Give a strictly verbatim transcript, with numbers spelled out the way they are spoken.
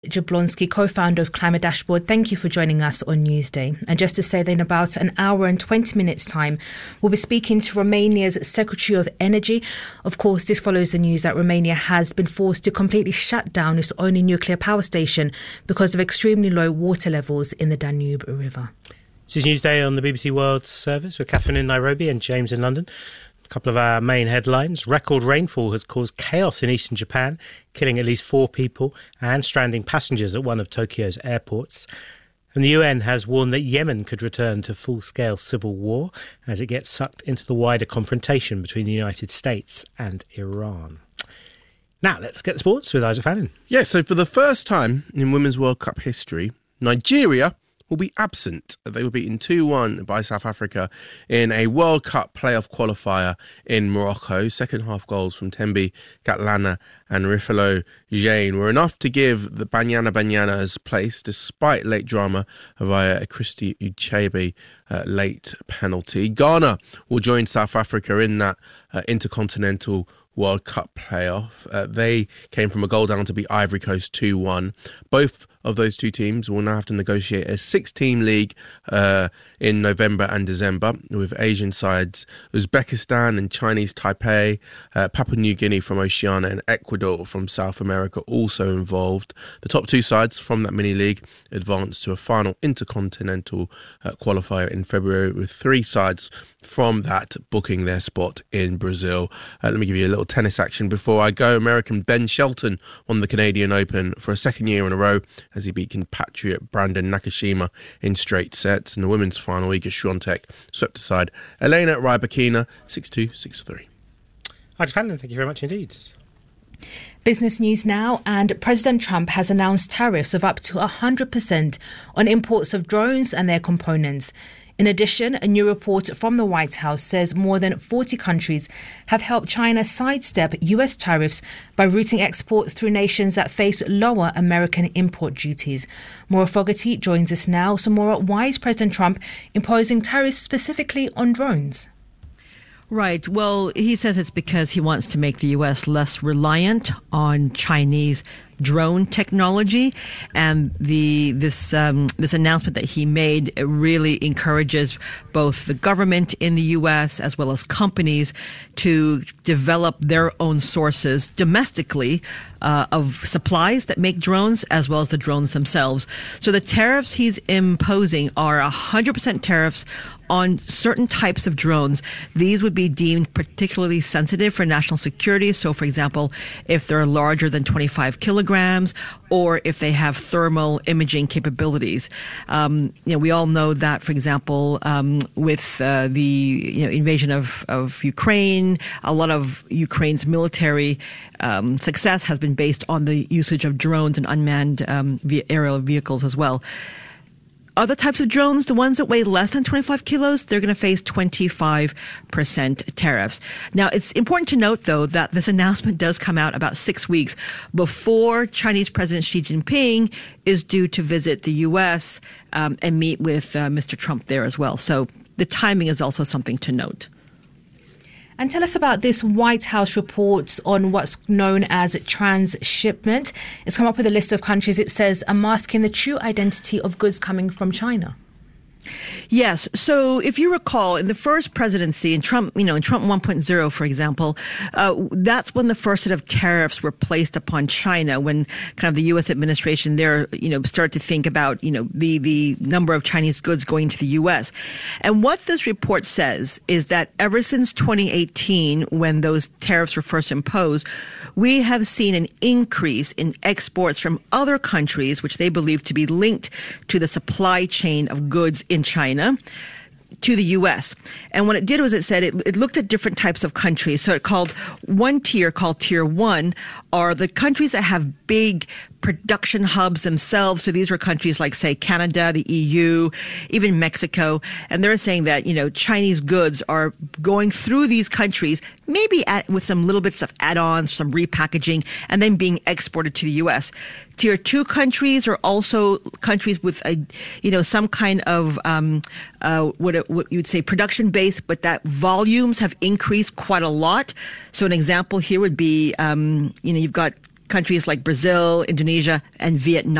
Jablonski, co-founder of Climate Dashboard, thank you for joining us on Newsday. And just to say that in about an hour and twenty minutes time, we'll be speaking to Romania's Secretary of Energy. Of course, this follows the news that Romania has been forced to completely shut down its only nuclear power station because of extremely low water levels in the Danube River. This is Newsday on the B B C World Service with Catherine in Nairobi and James in London. A couple of our main headlines. Record rainfall has caused chaos in eastern Japan, killing at least four people and stranding passengers at one of Tokyo's airports. And the U N has warned that Yemen could return to full-scale civil war as it gets sucked into the wider confrontation between the United States and Iran. Now, let's get to sports with Isaac Fannin. Yeah, so for the first time in Women's World Cup history, Nigeria will be absent. They were beaten two one by South Africa in a World Cup playoff qualifier in Morocco. Second half goals from Thembi Kgatlana and Rifalo Jane were enough to give the Banyana Banyanas place, despite late drama via a Christy Uchebe uh, late penalty. Ghana will join South Africa in that uh, intercontinental World Cup playoff. Uh, they came from a goal down to beat Ivory Coast two one. Both of those two teams will now have to negotiate a six-team league uh, in November and December, with Asian sides Uzbekistan and Chinese Taipei, uh, Papua New Guinea from Oceania and Ecuador from South America also involved. The top two sides from that mini-league advanced to a final intercontinental uh, qualifier in February, with three sides from that booking their spot in Brazil. Uh, let me give you a little tennis action before I go. American Ben Shelton won the Canadian Open for a second year in a row as he beat compatriot Brandon Nakashima in straight sets. In the women's final, Iga Swiatek swept aside Elena Rybakina six two, six three. Isaac Fannin, thank you very much indeed. Business news now, and President Trump has announced tariffs of up to one hundred percent on imports of drones and their components. In addition, a new report from the White House says more than forty countries have helped China sidestep U S tariffs by routing exports through nations that face lower American import duties. Maura Fogarty joins us now. So, Maura, why is President Trump imposing tariffs specifically on drones? Right. Well, he says it's because he wants to make the U S less reliant on Chinese drone technology, and the this um, this announcement that he made really encourages both the government in the U S as well as companies to develop their own sources domestically uh, of supplies that make drones, as well as the drones themselves. So the tariffs he's imposing are one hundred percent tariffs on certain types of drones. These would be deemed particularly sensitive for national security. So, for example, if they're larger than twenty-five kilograms, or if they have thermal imaging capabilities. Um, you know, we all know that, for example, um, with uh, the you know, invasion of, of Ukraine, a lot of Ukraine's military um, success has been based on the usage of drones and unmanned um, aerial vehicles as well. Other types of drones, the ones that weigh less than twenty-five kilos, they're going to face twenty-five percent tariffs. Now, it's important to note, though, that this announcement does come out about six weeks before Chinese President Xi Jinping is due to visit the U S um, and meet with uh, Mister Trump there as well. So the timing is also something to note. And tell us about this White House report on what's known as transshipment. It's come up with a list of countries, it says, are masking the true identity of goods coming from China. Yes. So if you recall, in the first presidency, in Trump, you know, in Trump one point oh, for example, uh, that's when the first set of tariffs were placed upon China, when kind of the U S administration there, you know, started to think about, you know, the, the number of Chinese goods going to the U S. And what this report says is that ever since twenty eighteen, when those tariffs were first imposed, we have seen an increase in exports from other countries, which they believe to be linked to the supply chain of goods in China, to the U S. And what it did was it said it, it looked at different types of countries. So it called one tier, called tier one, are the countries that have big production hubs themselves. So these were countries like, say, Canada, the E U, even Mexico. And they're saying that, you know, Chinese goods are going through these countries, maybe at, with some little bits of add-ons, some repackaging, and then being exported to the U S. Tier two countries are also countries with, a, you know, some kind of, um, uh, what, it, what you would say production base, but that volumes have increased quite a lot. So an example here would be, um, you know, you've got countries like Brazil, Indonesia, and Vietnam.